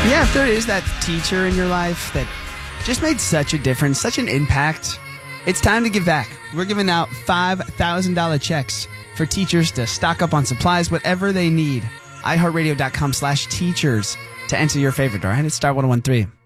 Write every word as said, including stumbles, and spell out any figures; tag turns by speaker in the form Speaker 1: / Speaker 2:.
Speaker 1: Yeah, if there is that teacher in your life that just made such a difference, such an impact, it's time to give back. We're giving out five thousand dollars checks for teachers to stock up on supplies, whatever they need. iHeartRadio.com slash teachers to enter your favorite. All right, it's Star one oh one three.